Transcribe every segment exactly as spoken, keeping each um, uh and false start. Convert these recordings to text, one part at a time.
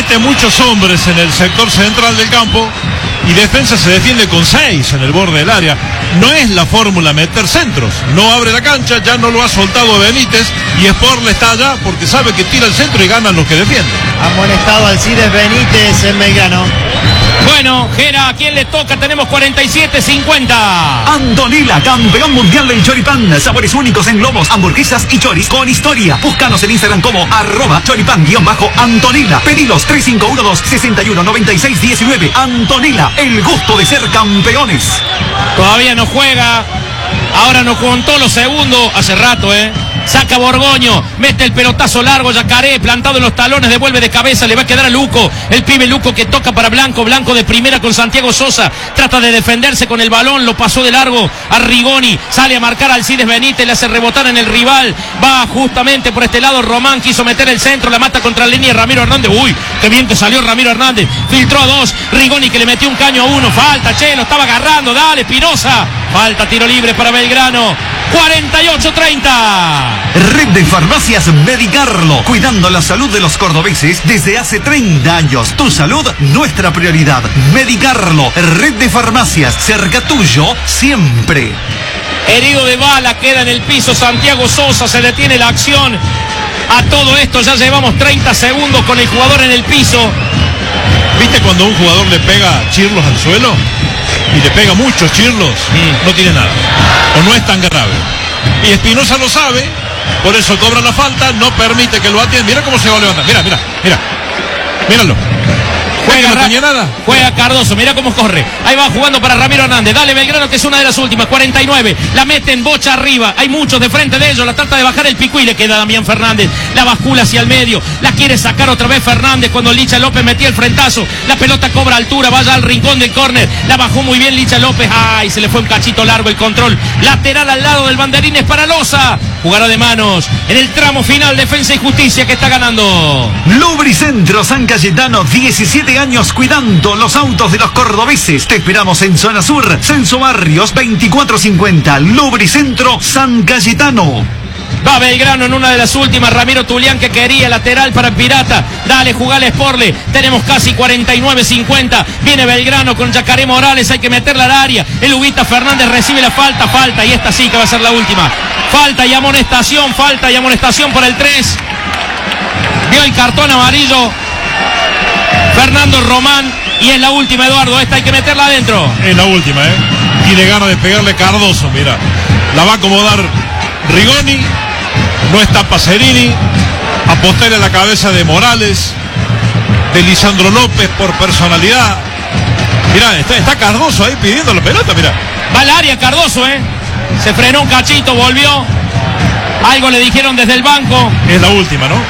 mete muchos hombres en el sector central del campo y Defensa se defiende con seis en el borde del área. No es la fórmula meter centros, no abre la cancha, ya no lo ha soltado Benítez y Sport le está allá porque sabe que tira el centro y ganan los que defienden. Amonestado Alcides Benítez en Belgrano. Bueno, Gera, ¿a quién le toca? Tenemos cuarenta y siete cincuenta. Antonella, campeón mundial del choripán. Sabores únicos en lomos, hamburguesas y choris con historia. Búscanos en Instagram como arroba choripán-Antonella. Pedidos tres cinco uno dos, seis uno nueve seis uno nueve. Antonella, el gusto de ser campeones. Todavía no juega. Ahora nos contó los segundos. Hace rato, ¿eh? Saca Borgoño, mete el pelotazo largo, Yacaré, plantado en los talones, devuelve de cabeza, le va a quedar a Luco, el pibe Luco que toca para Blanco, Blanco de primera con Santiago Sosa, trata de defenderse con el balón, lo pasó de largo a Rigoni, sale a marcar a Alcides Benítez, le hace rebotar en el rival, va justamente por este lado Román, quiso meter el centro, la mata contra la línea Ramiro Hernández, uy, qué bien que salió Ramiro Hernández, filtró a dos, Rigoni que le metió un caño a uno, falta, che, lo estaba agarrando, dale, Espinosa, falta, tiro libre para Belgrano, cuarenta y ocho treinta. Red de Farmacias Medicarlo, cuidando la salud de los cordobeses desde hace treinta años. Tu salud, nuestra prioridad. Medicarlo, Red de Farmacias, cerca tuyo, siempre. Herido de bala, queda en el piso Santiago Sosa, se detiene la acción. A todo esto ya llevamos treinta segundos con el jugador en el piso. ¿Viste cuando un jugador le pega chirlos al suelo? Y le pega muchos chirlos, mm. no tiene nada. O no es tan grave. Y Espinosa lo sabe, por eso cobra la falta, no permite que lo atienda. Mira cómo se va a levantar, mira, mira, mira. Míralo. Juega, no tenía nada. Juega Cardoso, mira cómo corre. Ahí va jugando para Ramiro Hernández. Dale Belgrano, que es una de las últimas. cuarenta y nueve. La mete en bocha arriba. Hay muchos de frente de ellos. La trata de bajar el pico y le queda a Damián Fernández. La bascula hacia el medio. La quiere sacar otra vez Fernández cuando Licha López metía el frentazo. La pelota cobra altura. Vaya al rincón del córner. La bajó muy bien Licha López. Ay, se le fue un cachito largo el control. Lateral al lado del banderín es para Loza. Jugará de manos en el tramo final. Defensa y Justicia que está ganando. Lubricentro San Cayetano, diecisiete años cuidando los autos de los cordobeses. Te esperamos en Zona Sur, Censo Barrios veinticuatro cincuenta. Lubricentro San Cayetano. Va Belgrano en una de las últimas. Ramiro Tulián que quería lateral para Pirata. Dale, jugale Sporle. Tenemos casi cuarenta y nueve cincuenta. Viene Belgrano con Yacaré Morales. Hay que meterla al área. El Huguita Fernández recibe la falta. Falta. Y esta sí que va a ser la última. Falta y amonestación. Falta y amonestación por el tres. Vio el cartón amarillo Fernando Román. Y es la última, Eduardo. Esta hay que meterla adentro. Es la última, ¿eh? Tiene ganas de pegarle Cardoso. Mira. La va a acomodar Rigoni. No está Pacerini, apostarle a la cabeza de Morales, de Lisandro López por personalidad. Mirá, está, está Cardoso ahí pidiendo la pelota, mirá. Va al área Cardoso, ¿eh? Se frenó un cachito, volvió. Algo le dijeron desde el banco. Es la última, ¿no?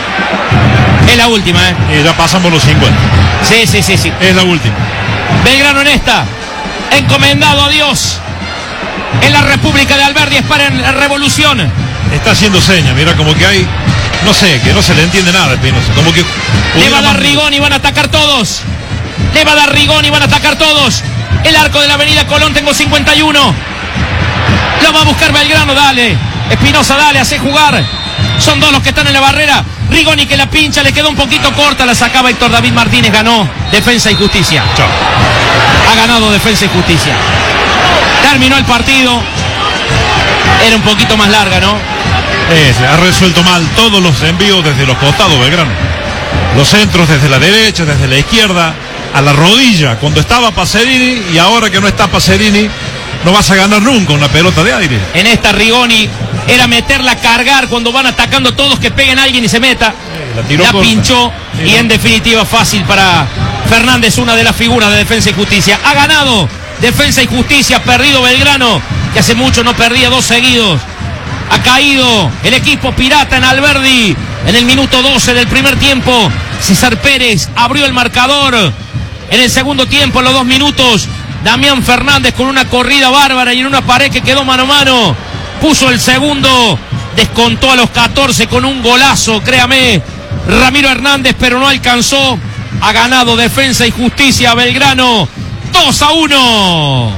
Es la última, ¿eh? Y ya pasamos los cincuenta. Sí, sí, sí, sí. Es la última. Belgrano en esta, encomendado a Dios. En la República de Alberdi espera en la revolución. Está haciendo señas, mira, como que hay, no sé, que no se le entiende nada a Espinosa, como que... Le va a dar Rigoni y van a atacar todos. Le va a dar Rigoni y van a atacar todos. El arco de la avenida Colón, tengo cincuenta y uno. Lo va a buscar Belgrano, dale. Espinosa, dale, hace jugar. Son dos los que están en la barrera. Rigoni que la pincha, le quedó un poquito corta, la sacaba Héctor David Martínez, ganó Defensa y Justicia. Chao. Ha ganado Defensa y Justicia. Terminó el partido. Era un poquito más larga, ¿no? Eh, ha resuelto mal todos los envíos desde los costados Belgrano. Los centros desde la derecha, desde la izquierda, a la rodilla, cuando estaba Pacerini, y ahora que no está Pacerini, no vas a ganar nunca una pelota de aire. En esta Rigoni era meterla a cargar cuando van atacando todos, que peguen a alguien y se meta. Eh, la tiró la corta. pinchó, sí, y no. En definitiva fácil para Fernández, una de las figuras de Defensa y Justicia. Ha ganado Defensa y Justicia, perdido Belgrano, que hace mucho no perdía dos seguidos. Ha caído el equipo pirata en Alberdi en el minuto doce del primer tiempo. César Pérez abrió el marcador. En el segundo tiempo, en los dos minutos, Damián Fernández con una corrida bárbara y en una pared que quedó mano a mano, puso el segundo, descontó a los catorce con un golazo, créame, Ramiro Hernández, pero no alcanzó. Ha ganado Defensa y Justicia Belgrano dos a uno.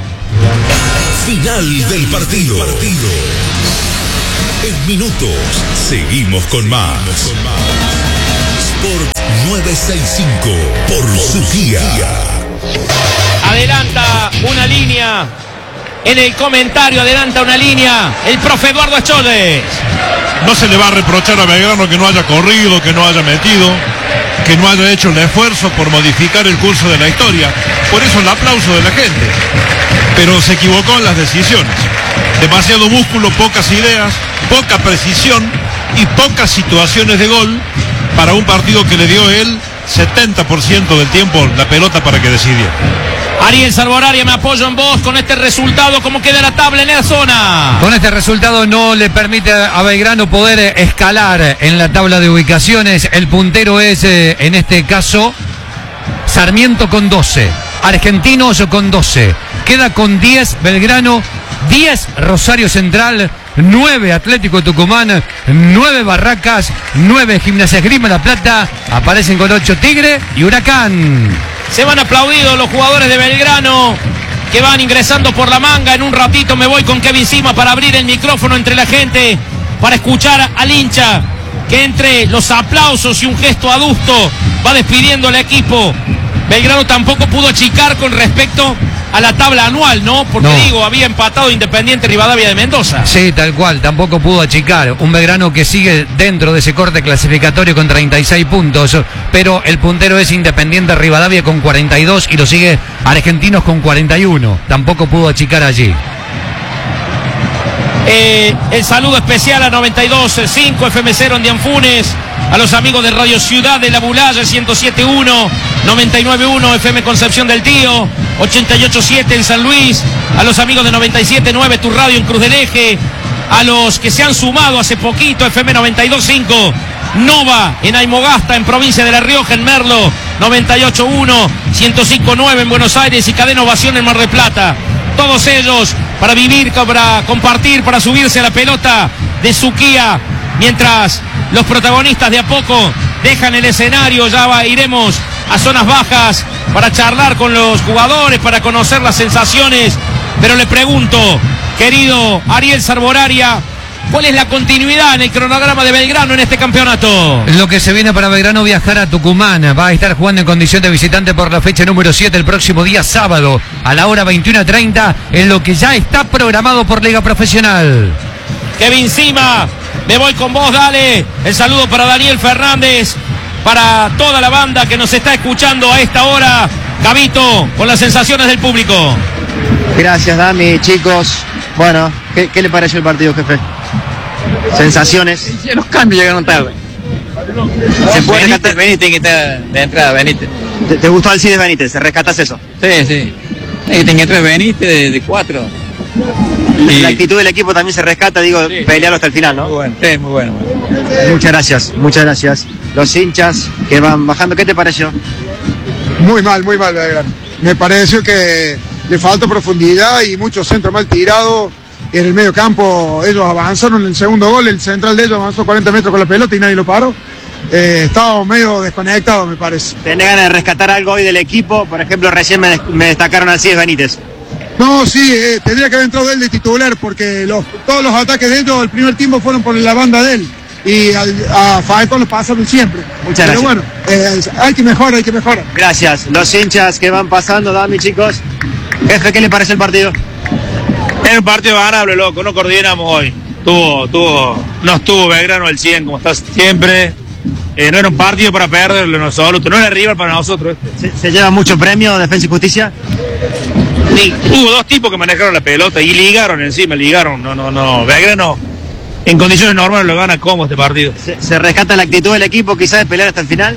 Final del partido. En minutos seguimos con más. Sport nueve seis cinco por su Kia. Adelanta una línea. En el comentario adelanta una línea el profe Eduardo Echoles. No se le va a reprochar a Belgrano que no haya corrido, que no haya metido, que no haya hecho el esfuerzo por modificar el curso de la historia. Por eso el aplauso de la gente. Pero se equivocó en las decisiones. Demasiado músculo, pocas ideas, poca precisión y pocas situaciones de gol para un partido que le dio él setenta por ciento del tiempo la pelota para que decidiera. Ariel Salvoraria, me apoyo en vos con este resultado. ¿Cómo queda la tabla en la zona? Con este resultado no le permite a Belgrano poder escalar en la tabla de ubicaciones. El puntero es, eh, en este caso, Sarmiento con doce. Argentinos con doce. Queda con diez Belgrano, diez Rosario Central, nueve Atlético Tucumán, nueve Barracas, nueve Gimnasia Esgrima La Plata. Aparecen con ocho Tigre y Huracán. Se van aplaudidos los jugadores de Belgrano que van ingresando por la manga. En un ratito me voy con Kevin Sima para abrir el micrófono entre la gente, para escuchar al hincha que entre los aplausos y un gesto adusto va despidiendo al equipo. Belgrano tampoco pudo achicar con respecto a la tabla anual, ¿no? Porque no. digo, había empatado Independiente Rivadavia de Mendoza. Sí, tal cual, tampoco pudo achicar. Un Belgrano que sigue dentro de ese corte clasificatorio con treinta y seis puntos, pero el puntero es Independiente Rivadavia con cuarenta y dos y lo sigue Argentinos con cuarenta y uno. Tampoco pudo achicar allí. Eh, el saludo especial a noventa y dos punto cinco F M cero en Dianfunes, a los amigos de Radio Ciudad de la Bulaya ciento siete punto uno, noventa y nueve punto uno F M Concepción del Tío, ochenta y ocho punto siete en San Luis, a los amigos de noventa y siete punto nueve Tu Radio en Cruz del Eje, a los que se han sumado hace poquito F M noventa y dos punto cinco Nova en Aymogasta en provincia de La Rioja, en Merlo noventa y ocho punto uno, ciento cinco punto nueve en Buenos Aires y Cadena Ovación en Mar del Plata. Todos ellos para vivir, para compartir, para subirse a la pelota de su Kia, mientras los protagonistas de a poco dejan el escenario. Ya va, iremos a zonas bajas para charlar con los jugadores, para conocer las sensaciones. Pero le pregunto, querido Ariel Salvoraria, ¿cuál es la continuidad en el cronograma de Belgrano en este campeonato? Lo que se viene para Belgrano, viajar a Tucumán. Va a estar jugando en condición de visitante por la fecha número siete el próximo día sábado a la hora veintiuno treinta, en lo que ya está programado por Liga Profesional. Kevin Sima, me voy con vos, dale. El saludo para Daniel Fernández, para toda la banda que nos está escuchando a esta hora. Gabito, con las sensaciones del público. Gracias, Dami, chicos. Bueno, ¿qué, qué le pareció el partido, jefe? Sensaciones. Los cambios llegaron tarde. ¿Se puede Benítez, Benítez que está de entrada, Benítez. ¿Te, te gustó Alcides Benítez? ¿Se rescatas eso? Sí, sí. Hay que entrar Benítez de, de cuatro. Y la actitud del equipo también se rescata, digo, sí, pelearlo hasta el final, ¿no? Muy bueno, sí, muy bueno. Muchas gracias, muchas gracias. Los hinchas que van bajando, ¿qué te pareció? Muy mal, muy mal, Belgrano. Me pareció que le faltó profundidad y muchos centros mal tirados. En el medio campo ellos avanzaron en el segundo gol, el central de ellos avanzó cuarenta metros con la pelota y nadie lo paró. Eh, estábamos medio desconectados, me parece. ¿Tenés ganas de rescatar algo hoy del equipo? Por ejemplo, recién me, me destacaron al Alcides Benítez. No, sí, eh, tendría que haber entrado él de titular porque los, todos los ataques de ellos, el primer tiempo fueron por la banda de él. Y al, a Faetón lo pasaron siempre. Muchas Pero gracias. bueno, eh, hay que mejorar, hay que mejorar. Gracias. Los hinchas que van pasando, Dami, chicos. Jefe, ¿qué le parece el partido? Era un partido ganable, loco, no coordinamos hoy. Tuvo, tuvo, no estuvo Belgrano al cien como está siempre. Eh, no era un partido para perderlo en absoluto, no era rival para nosotros. ¿Se, se lleva mucho premio Defensa y Justicia? Sí, hubo dos tipos que manejaron la pelota y ligaron encima, ligaron. No, no, no. Belgrano en condiciones normales lo gana como este partido. ¿Se, se rescata la actitud del equipo quizás de pelear hasta el final?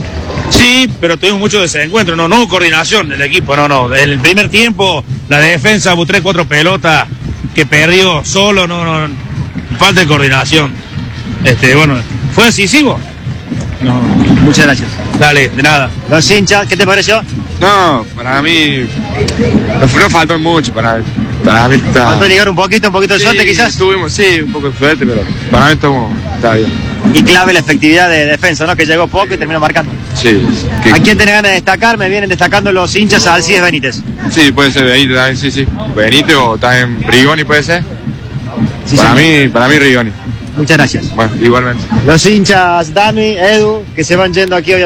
Sí, pero tuvimos mucho desencuentro, no, no hubo coordinación del equipo, no, no. En el primer tiempo, la defensa hubo tres, cuatro pelotas que perdió solo, no, no, falta de coordinación. Este, bueno, fue decisivo. No, muchas gracias. Dale, de nada. Los hinchas, ¿qué te pareció? No, para mí no, no faltó mucho, para, para mí está... ¿Faltó ligar un poquito, un poquito de sí, suerte quizás? Tuvimos, sí, un poco de suerte, pero para mí estamos, está bien. Y clave la efectividad de defensa, ¿no? Que llegó poco y terminó marcando. Sí. Que... ¿A quién tenés ganas de destacar? Me vienen destacando los hinchas a Alcides Benítez. Sí, puede ser Benítez también, sí, sí. Benítez o también Rigoni puede ser. Sí, para sí. mí, para mí Rigoni. Muchas gracias. Bueno, igualmente. Los hinchas Dami, Edu, que se van yendo aquí hoy.